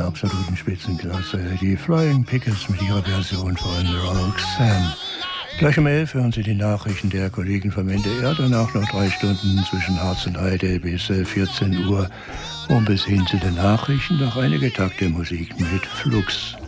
absoluten Spitzenklasse. Die Flying Pickets mit ihrer Version von Roxanne. Gleich um 11 hören Sie die Nachrichten der Kollegen vom NDR. Danach noch 3 Stunden zwischen Harz und Heide bis 14 Uhr. Und bis hin zu den Nachrichten noch einige Takte Musik mit Flux.